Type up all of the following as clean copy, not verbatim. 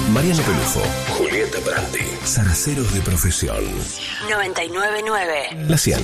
Mariano Pelufo, Julieta Prandi, zaraceros de profesión. 99.9. La 100.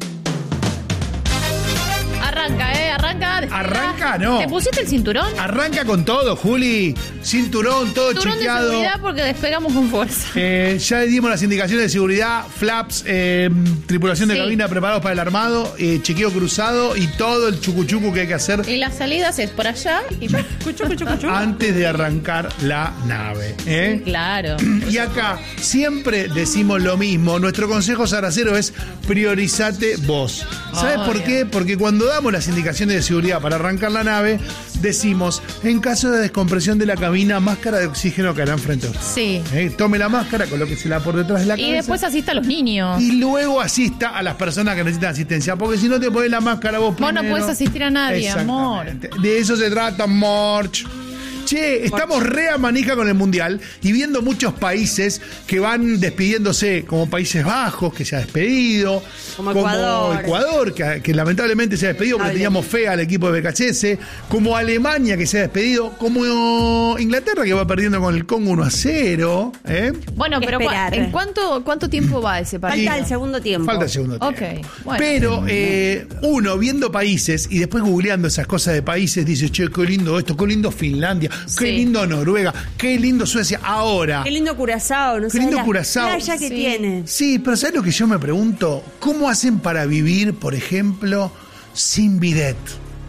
Arranca, no. ¿Te pusiste el cinturón? Arranca con todo, Juli. Cinturón, todo Cinturón chequeado. de seguridad porque despegamos con fuerza. Ya le dimos las indicaciones de seguridad, flaps, tripulación de Sí. cabina preparados para el armado, chequeo cruzado y todo el chucuchucu que hay que hacer Y las salidas es por allá y cuchu. antes de arrancar la nave. Sí, claro. Y acá siempre decimos lo mismo. Nuestro consejo zaracero es priorizate vos. ¿Sabes por qué? Porque cuando damos las indicaciones de seguridad para arrancar la nave, decimos, en caso de descompresión de la cabina, máscara de oxígeno que harán frente a usted. Sí. Tome la máscara, colóquesela por detrás de la cabeza. Y después asista a los niños. Y luego asista a las personas que necesitan asistencia. Porque si no te pones la máscara vos Vos no primero. podés asistir a nadie, amor. Exactamente. De eso se trata, Morch. Che, estamos re a manija con el Mundial y viendo muchos países que van despidiéndose, como Países Bajos, que se ha despedido, Como Ecuador. que lamentablemente se ha despedido porque teníamos fe al equipo de BKHS, como Alemania, que se ha despedido, como Inglaterra, que va perdiendo con el Congo 1-0. Bueno, pero Esperar. ¿en cuánto tiempo va ese partido? Falta el segundo tiempo. Falta el segundo tiempo. Ok, bueno. Pero uno viendo países y después googleando esas cosas de países dice, che, qué lindo esto, qué lindo Finlandia, qué Sí. lindo Noruega, qué lindo Suecia. Ahora, Qué lindo Curazao, no sé. Qué lindo la Curazao. playa que Sí. tiene. sí, pero ¿sabes lo que yo me pregunto? ¿Cómo hacen para vivir, por ejemplo, sin bidet?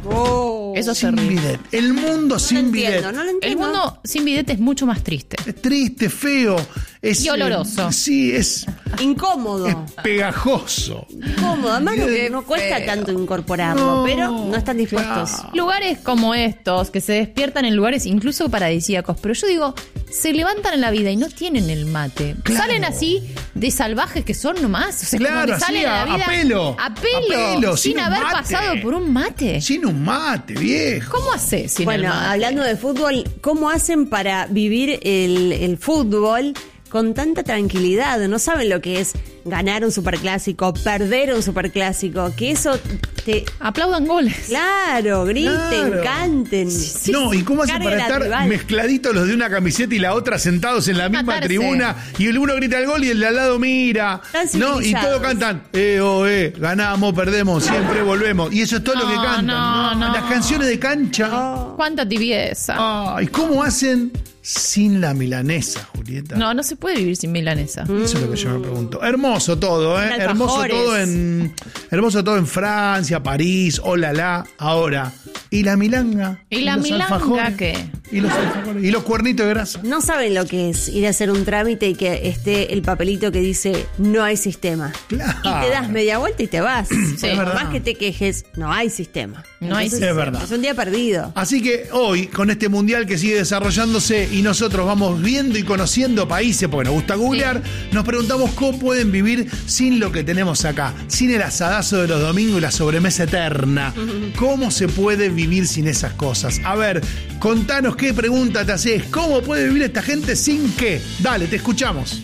Oh. Eso es Sin terrible. bidet. El mundo sin bidet. No lo El entiendo. mundo sin bidet es mucho más triste. Es triste, feo. Es, Y oloroso. sí, es Incómodo. pegajoso. Incómodo. Además Bien no cuesta feo. tanto incorporarlo, No, pero no están dispuestos. claro. Lugares como estos, que se despiertan en lugares incluso paradisíacos, pero yo digo, se levantan en la vida y no tienen el mate. Claro. Salen así de salvajes que son nomás. O sea, Claro, como que así, salen en la a vida pelo. A A pelo. pelo, sin sin un haber mate. pasado por un mate. Sin un mate, viejo. ¿Cómo haces sin el Bueno, mate? hablando de fútbol, ¿cómo hacen para vivir el fútbol con tanta tranquilidad? No saben lo que es ganar un superclásico, perder un superclásico, que eso te... Aplaudan goles. Claro, griten, Claro. canten. No, ¿y cómo hacen Carguen para al estar rival. mezcladitos los de una camiseta y la otra sentados en la misma Matarse. tribuna? Y el uno grita el gol y el de al lado mira. Están ¿No? Y civilizados. todos cantan, ganamos, perdemos, siempre volvemos. Y eso es todo lo que No, cantan. no. Las canciones de cancha. Cuánta tibieza. Ay, ¿cómo hacen sin la milanesa, Julieta? No se puede vivir sin milanesa. Eso es lo que yo me pregunto. Hermoso todo, ¿eh? Alfajores. Hermoso todo en Francia, París, olala. Ahora, ¿y la milanga? ¿Y la los milanga alfajores? qué? ¿Y los alfajores? ¿Y los cuernitos de grasa? No saben lo que es ir a hacer un trámite y que esté el papelito que dice no hay sistema. Claro. Y te das media vuelta y te vas. Es Por verdad. más que te quejes, no hay sistema. No hay Entonces, sistema. Es verdad. Es un día perdido. Así que hoy, con este mundial que sigue desarrollándose y nosotros vamos viendo y conociendo países, porque nos gusta googlear, nos preguntamos cómo pueden vivir sin lo que tenemos acá, sin el asadazo de los domingos y la sobremesa eterna. ¿Cómo se puede vivir sin esas cosas? A ver, contanos qué pregunta te haces. ¿Cómo puede vivir esta gente sin qué? Dale, te escuchamos.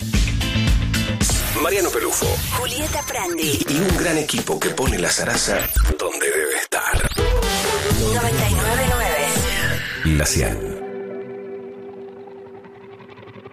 Mariano Pelufo Julieta Prandi. y un gran equipo que pone la zaraza donde debe estar. 99.9. La 100.